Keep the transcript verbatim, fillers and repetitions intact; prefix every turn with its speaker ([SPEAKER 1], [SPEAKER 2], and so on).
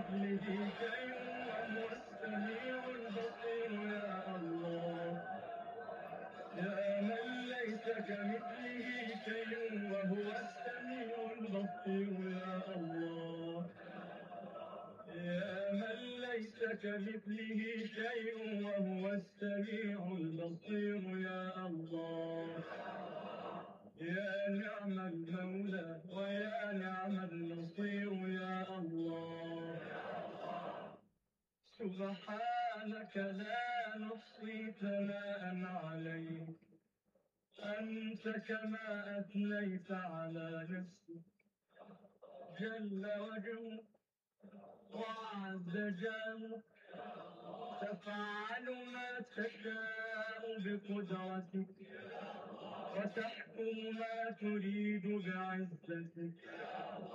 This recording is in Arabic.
[SPEAKER 1] كمثله شيء وهو السميع البصير يا الله. يا من ليس كمثله شيء وهو السميع البصير يا الله. يا من ليس كمثله شيء وهو السميع البصير يا الله. يا نعم المولى ويا نعم النصير يا الله. سبحانك لا نحصي ثناء عليك، أنت كما أثنيت على نفسك. جل وجهك وعز جارك، تفعل ما تشاء بقدرتك وتحكم ما تريد بعزتك.